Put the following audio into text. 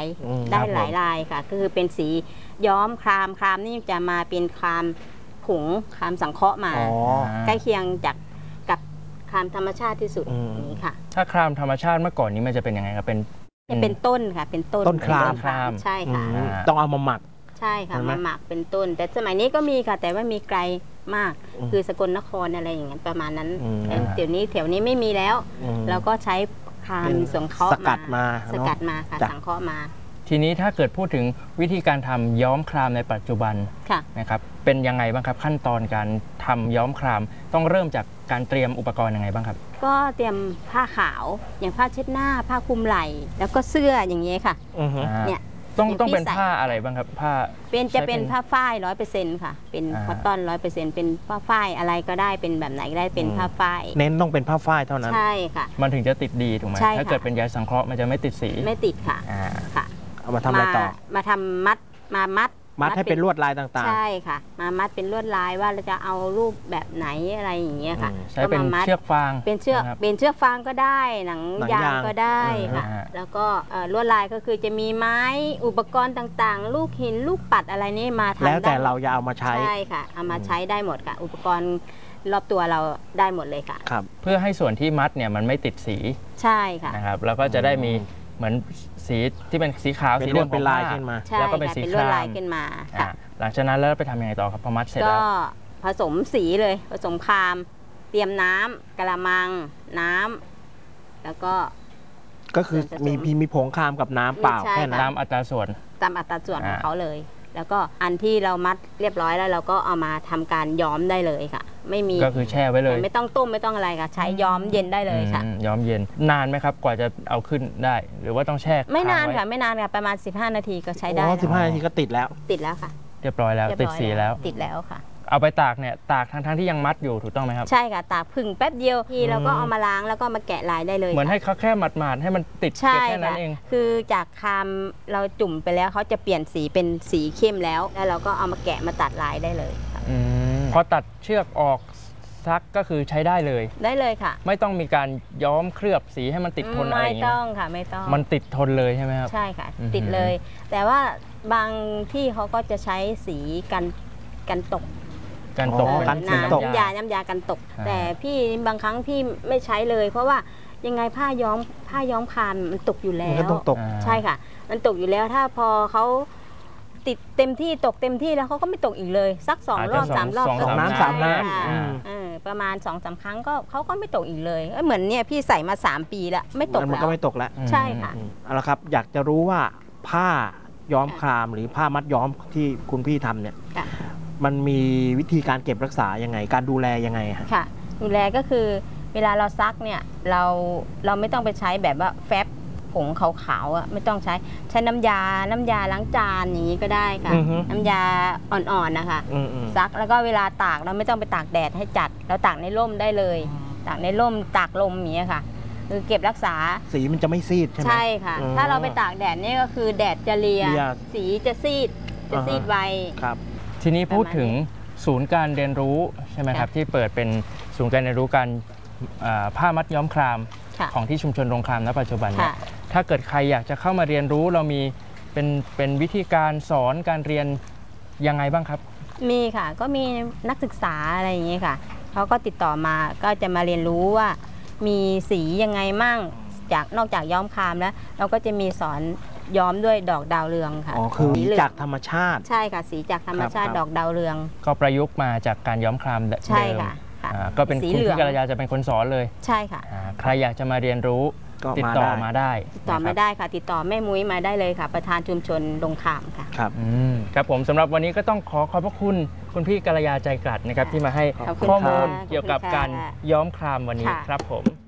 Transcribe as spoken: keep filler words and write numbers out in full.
ายได้หลายลายค่ะก็คือเป็นสีย้อมครามครามนี่จะมาเป็นครามผงครามสังเคราะห์มาใกล้เคียงจากกับครามธรรมชาติที่สุดนี้ค่ะถ้าครามธรรมชาติเมื่อก่อนนี้มันจะเป็นยังไงครับเป็นเป็นต้นค่ะเป็นต้นต้นครามใช่ค่ะต้องเอามาหมักใช่ค่ะมาหมักเป็นต้นแต่สมัยนี้ก็มีค่ะแต่ว่ามีไกลมากคือสกลนครอะไรอย่างเงี้ยประมาณนั้นเดี๋ยวนี้แถวนี้ไม่มีแล้วเราก็ใช้ครามสังเคราะห์สกัดมาสกัดมาค่ะสังเคราะห์มาทีนี้ถ้าเกิดพูดถึงวิธีการทำย้อมครามในปัจจุบันนะครับเป็นยังไงบ้างครับขั้นตอนการทำย้อมครามต้องเริ่มจากการเตรียมอุปกรณ์ยังไงบ้างครับก็เตรียมผ้าขาวอย่างผ้าเช็ดหน้าผ้าคลุมไหล่แล้วก็เสื้ออย่างเงี้ยค่ะเนี่ยต้องต้องเป็นผ้าอะไรบ้างครับผ้าเป็นจะเป็นผ้าฝ้ายร้อยเปอร์เซ็นต์ค่ะเป็นคอตตอนร้อยเปอร์เซ็นต์เป็นผ้าฝ้ายอะไรก็ได้เป็นแบบไหนก็ได้เป็นผ้าฝ้ายเน้นต้องเป็นผ้าฝ้ายเท่านั้นใช่ค่ะมันถึงจะติดดีถูกไหมถ้าเกิดเป็นใยสังเคราะห์มันจะไม่ติดสีไม่ติดค่ะค่ะเอามาทำอะไรต่อมาทำมัดมามัดมัดให้เป็นลวดลายต่างๆใช่ค่ะมามัดเป็นลวดลายว่าเราจะเอารูปแบบไหนอะไรอย่างเงี้ยค่ะใช้เป็นเชือกฟางเป็นเชือกเป็นเชือกฟางก็ได้หนังยางก็ได้ค่ะแล้วก็ลวดลายก็คือจะมีไม้อุปกรณ์ต่างๆลูกหินลูกปัดอะไรนี่มาทำได้แล้วแต่เราจะเอามาใช้ใช่ค่ะเอามาใช้ได้หมดค่ะอุปกรณ์รอบตัวเราได้หมดเลยค่ะครับเพื่อให้ส่วนที่มัดเนี่ยมันไม่ติดสีใช่ค่ะนะครับแล้วก็จะได้มีเหมือนสีที่เป็นสีขาวสีเดิมเป็นลายขึ้นมาแล้วก็เป็นสีครามขึ้นมาหลังจากนั้นแล้วไปทำยังไงต่อครับพอมัดเสร็จแล้วก็ผสมสีเลยผสมครามเตรียมน้ำกะละมังน้ำแล้วก็ก็คือมีพีมีผงครามกับน้ำเปล่าแค่นั้นตามอัตราส่วนตามอัตราส่วนของเขาเลยแล้วก็อันที่เรามัดเรียบร้อยแล้วเราก็เอามาทำการย้อมได้เลยค่ะไม่มีก็คือแช่ไว้เลยไม่ต้องต้มไม่ต้องอะไรค่ะใช้ย้อมเย็นได้เลยค่ะย้อมเย็นนานไหมครับกว่าจะเอาขึ้นได้หรือว่าต้องแช่ไม่นานค่ะไม่นานค่ะประมาณสิบห้านาทีก็ใช้ได้สิบห้านาทีก็ติดแล้วติดแล้วค่ะเรียบร้อยแล้วติดสีแล้วติดแล้วค่ะเอาไปตากเนี่ยตากทั้งทั้งที่ยังมัดอยู่ถูกต้องไหมครับใช่ค่ะตากผึ่งแป๊บเดียวทีเราก็เอามาล้างแล้วก็มาแกะลายได้เลยเหมือนให้เขาแค่หมาดๆให้มันติดแค่นั้นเองคือจากคามเราจุ่มไปแล้วเขาจะเปลี่ยนสีเป็นสีเข้มแล้วแล้วเราก็เอามาแกะมาตัดลายได้เลยพอตัดเชือกออกซักก็คือใช้ได้เลยได้เลยค่ะไม่ต้องมีการย้อมเคลือบสีให้มันติดทนอะไรอย่างเงี้ยไม่ต้องค่ะไม่ต้องมันติดทนเลยใช่ไหมครับใช่ค่ะติดเลยแต่ว่าบางที่เขาก็จะใช้สีกันกันตกกันตกน้ำยาน้ำยากันตกแต่พี่บางครั้งพี่ไม่ใช้เลยเพราะว่ายังไงผ้าย้อมผ้าย้อมคามมันตกอยู่แล้วมันต้องตกใช่ค่ะมันตกอยู่แล้วถ้าพอเขาติดเต็มที่ตกเต็มที่แล้วเขาก็ไม่ตกอีกเลยสักสองรอบสามรอบสองน้ำสามน้ำประมาณสองสามครั้งก็เขาก็ไม่ตกอีกเลยเหมือนเนี่ยพี่ใส่มาสามปีแล้วไม่ตกแล้วมันก็ไม่ตกแล้วใช่ค่ะเอาละครับอยากจะรู้ว่าผ้าย้อมครามหรือผ้ามัดย้อมที่คุณพี่ทำเนี่ยมันมีวิธีการเก็บรักษายังไงการดูแลยังไงค่ะดูแลก็คือเวลาเราซักเนี่ยเราเราไม่ต้องไปใช้แบบว่าแฟบผงขาวๆอ่ะไม่ต้องใช้ใช้น้ำยาน้ำยาล้างจานอย่างนี้ก็ได้ค่ะน้ำยาอ่อนๆนะคะซักแล้วก็เวลาตากเราไม่ต้องไปตากแดดให้จัดเราตากในร่มได้เลยตากในร่มตากลมอย่างนี้ค่ะคือเก็บรักษาสีมันจะไม่ซีดใช่ไหมใช่ค่ะถ้าเราไปตากแดดนี่ก็คือแดดจะเลียสีจะซีดจะซีดไวครับทีนี้พูดถึงศูนย์การเรียนรู้ใช่ไหมครับที่เปิดเป็นศูนย์การเรียนรู้การผ้ามัดย้อมครามของที่ชุมชนโรงครามณปัจจุบันเนี่ยถ้าเกิดใครอยากจะเข้ามาเรียนรู้เรามีเป็นเป็นวิธีการสอนการเรียนยังไงบ้างครับมีค่ะก็มีนักศึกษาอะไรอย่างนี้ค่ะเขาก็ติดต่อมาก็จะมาเรียนรู้ว่ามีสียังไงมั่งจากนอกจากย้อมครามแล้วเราก็จะมีสอนย้อมด้วยดอกดาวเรืองค่ะอ๋อคือสีจากธรรมชาติใช่ค่ะสีจากธรรมชาติดอกดาวเรืองก็ประยุกต์มาจากการย้อมครามเดิมใช่ค่ะก็เป็นคุณพี่กัลยาจะเป็นคนสอนเลยใช่ค่ะใครอยากจะมาเรียนรู้ติดต่อมาได้ติดต่อมาได้ค่ะติดต่อแม่มุ้ยมาได้เลยค่ะประธานชุมชนโรงครามค่ะครับครับผมสำหรับวันนี้ก็ต้องขอขอบพระคุณคุณพี่กัลยาใจกลัดนะครับที่มาให้ข้อมูลเกี่ยวกับการย้อมครามวันนี้ครับผม